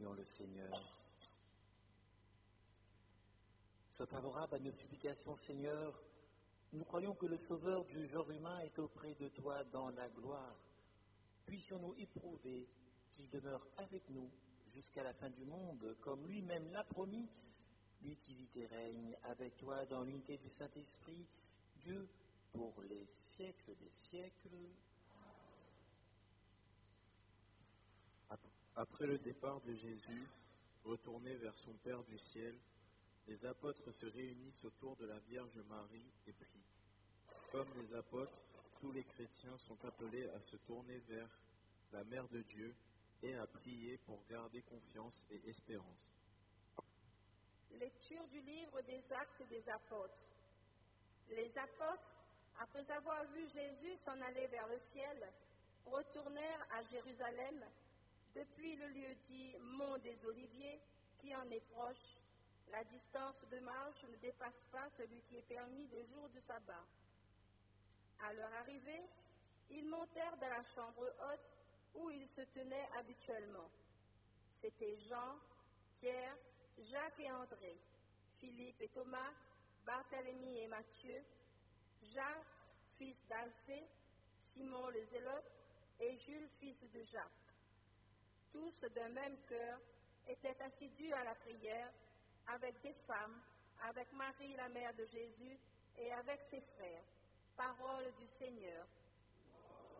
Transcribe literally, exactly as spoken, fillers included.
Prions le Seigneur. Sois favorable à nos supplications, Seigneur. Nous croyons que le Sauveur du genre humain est auprès de toi dans la gloire. Puissions-nous éprouver qu'il demeure avec nous jusqu'à la fin du monde, comme lui-même l'a promis, lui qui vit et règne avec toi dans l'unité du Saint-Esprit, Dieu pour les siècles des siècles. Après le départ de Jésus, retourné vers son Père du ciel, les apôtres se réunissent autour de la Vierge Marie et prient. Comme les apôtres, tous les chrétiens sont appelés à se tourner vers la Mère de Dieu et à prier pour garder confiance et espérance. Lecture du livre des Actes des Apôtres. Les apôtres, après avoir vu Jésus s'en aller vers le ciel, retournèrent à Jérusalem depuis le lieu dit Mont des Oliviers, qui en est proche. La distance de marche ne dépasse pas celui qui est permis le jour du sabbat. À leur arrivée, ils montèrent dans la chambre haute où ils se tenaient habituellement. C'étaient Jean, Pierre, Jacques et André, Philippe et Thomas, Barthélemy et Matthieu, Jacques, fils d'Alphée, Simon le Zélote et Jules, fils de Jacques. Tous d'un même cœur étaient assidus à la prière avec des femmes, avec Marie la mère de Jésus et avec ses frères. Parole du Seigneur.